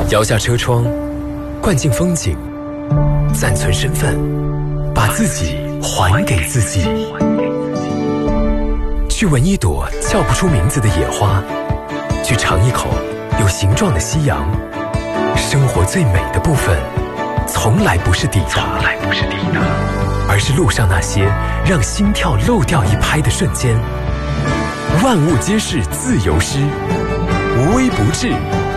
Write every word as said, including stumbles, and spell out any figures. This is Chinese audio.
摇下车窗，灌进风景，暂存身份，把自己还给自己。去闻一朵叫不出名字的野花，去尝一口有形状的夕阳。生活最美的部分，从来不是抵达，从来不是抵达，而是路上那些让心跳漏掉一拍的瞬间。万物皆是自由诗，无微不至。